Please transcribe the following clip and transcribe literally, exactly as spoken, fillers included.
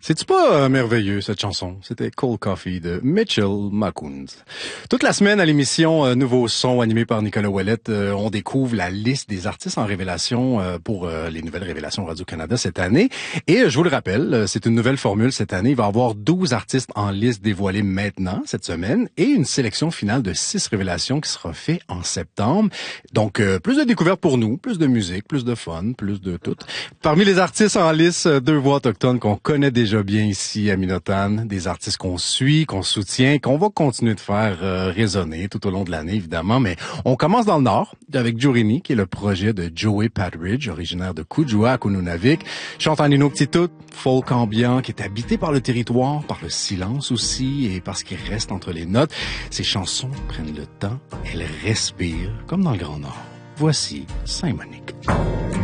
C'est-tu pas euh, merveilleux, cette chanson? C'était Cold Coffee de Mitchell McCoons. Toute la semaine à l'émission euh, Nouveau Son, animée par Nicolas Ouellette, euh, on découvre la liste des artistes en révélation euh, pour euh, les nouvelles révélations Radio-Canada cette année. Et euh, je vous le rappelle, euh, c'est une nouvelle formule cette année. Il va y avoir douze artistes en liste dévoilés maintenant, cette semaine, et une sélection finale de six révélations qui sera faite en septembre. Donc, euh, plus de découvertes pour nous, plus de musique, plus de fun, plus de tout. Parmi les artistes en liste, deux voix autochtones qu'on connaît déjà bien ici à Minotan, des artistes qu'on suit, qu'on soutient, qu'on va continuer de faire euh, résonner tout au long de l'année, évidemment. Mais on commence dans le Nord, avec Jurini, qui est le projet de Joey Patridge, originaire de Kujua à Kununavik. Chante en Inuktitut, folk ambiant, qui est habité par le territoire, par le silence aussi, et parce qu'il reste entre les notes. Ses chansons prennent le temps, elles respirent, comme dans le Grand Nord. Voici Saint-Monique.